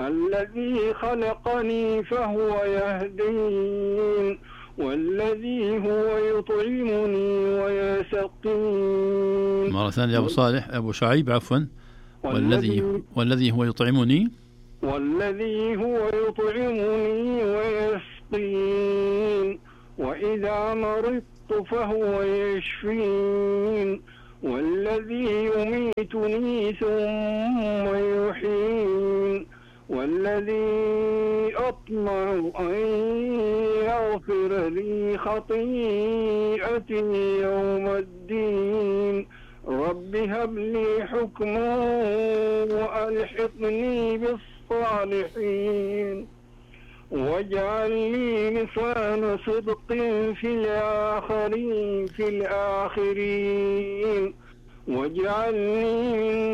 الذي خلقني فهو يهدين والذي هو يطعمني ويسقين. مرة ثانية أبو صالح، أبو شعيب عفوا. والذي هو يطعمني ويسقين وإذا مرضت فهو يشفين والذي يميتني ثم يحيين والذي أطمع أن يغفر لي خطيئتي يوم الدين. رب هب لي حكما وألحقني بالصالحين واجعل لي لسان صدق في الآخرين واجعلني